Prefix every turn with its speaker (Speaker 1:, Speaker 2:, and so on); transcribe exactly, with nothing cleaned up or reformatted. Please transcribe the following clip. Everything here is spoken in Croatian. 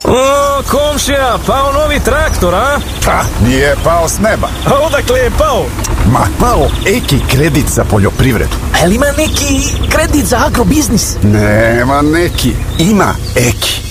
Speaker 1: O, komšija, pao novi traktor, a?
Speaker 2: Pa, nije pao s neba.
Speaker 1: A odakle je pao?
Speaker 2: Ma, pao Eki kredit za poljoprivredu.
Speaker 3: Ali ima neki kredit za agrobiznis?
Speaker 2: Nema neki, ima Eki.